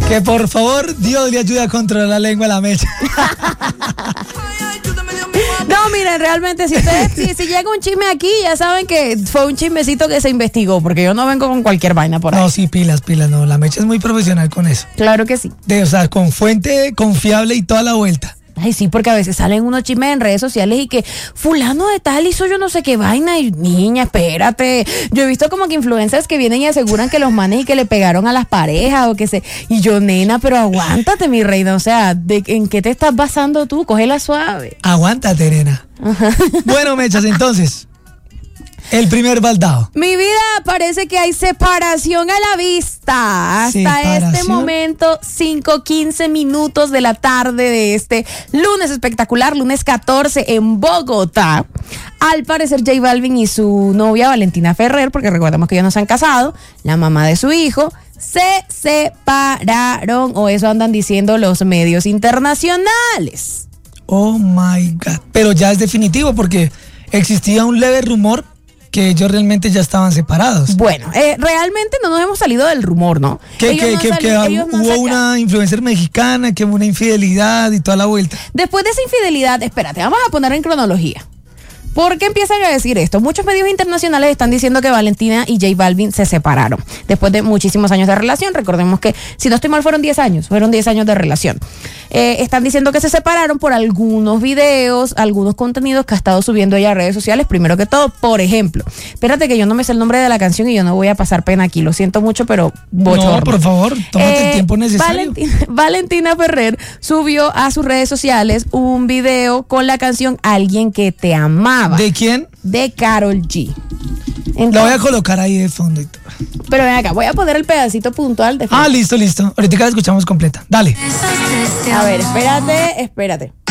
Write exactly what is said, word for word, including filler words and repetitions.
Que por favor Dios le ayude a controlar la lengua a la Mecha. No, miren, realmente si ustedes, si, si llega un chisme aquí, ya saben que fue un chismecito que se investigó, porque yo no vengo con cualquier vaina por ahí. No, sí, pilas, pilas, no, la Mecha es muy profesional con eso. Claro que sí. De, o sea, con fuente confiable y toda la vuelta. Ay, sí, porque a veces salen unos chismes en redes sociales y que fulano de tal hizo yo no sé qué vaina y niña, espérate. Yo he visto como que influencers que vienen y aseguran que los manes y que le pegaron a las parejas o que se... Y yo, nena, pero aguántate, mi reina, o sea, ¿de, ¿en qué te estás basando tú? Cógela suave. Aguántate, nena. Ajá. Bueno, Mechas, entonces, el primer baldado. Mi vida, parece que hay separación a la vista. Hasta ¿Separación? Este momento, cinco quince minutos de la tarde de este lunes espectacular, lunes catorce en Bogotá. Al parecer, J Balvin y su novia Valentina Ferrer, porque recordemos que ellos no se han casado, la mamá de su hijo, se separaron, o eso andan diciendo los medios internacionales. Oh my God. Pero ya es definitivo porque existía un leve rumor que ellos realmente ya estaban separados. Bueno, eh, realmente no nos hemos salido del rumor, ¿no? Que, Ellos que, no que, sali- que ellos no hubo saca- una influencer mexicana, que hubo una infidelidad y toda la vuelta. Después de esa infidelidad, espérate, vamos a poner en cronología. ¿Por qué empiezan a decir esto? Muchos medios internacionales están diciendo que Valentina y J Balvin se separaron después de muchísimos años de relación. Recordemos que, si no estoy mal, fueron diez años, fueron diez años de relación. Eh, están diciendo que se separaron por algunos videos, algunos contenidos que ha estado subiendo ella a redes sociales. Primero que todo, por ejemplo, espérate que yo no me sé el nombre de la canción y yo no voy a pasar pena aquí, lo siento mucho, pero bochorno. No, por favor, tómate Eh, el tiempo necesario. Valentina, Valentina Ferrer subió a sus redes sociales un video con la canción Alguien que te amaba. ¿De quién? De Karol G. Entonces, La voy a colocar ahí de fondo y todo. pero ven acá, voy a poner el pedacito puntual de Ah, listo, listo. Ahorita la escuchamos completa. Dale. A ver, espérate, espérate.